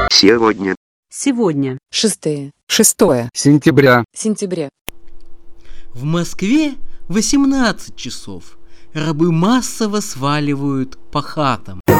Сегодня. Сегодня. Шестое. Сентября. В Москве 18 часов. Рабы массово сваливают по хатам.